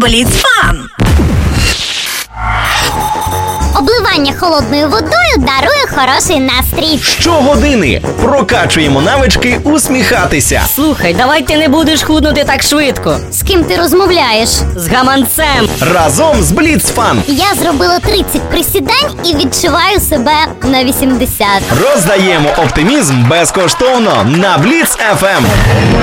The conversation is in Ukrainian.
Бліц-фан! Обливання холодною водою дарує хороший настрій. Щогодини прокачуємо навички усміхатися. Слухай, давай ти не будеш худнути так швидко. З ким ти розмовляєш? З гаманцем. Разом з Бліц-фан. Я зробила 30 присідань і відчуваю себе на 80. Роздаємо оптимізм безкоштовно на Бліц FM.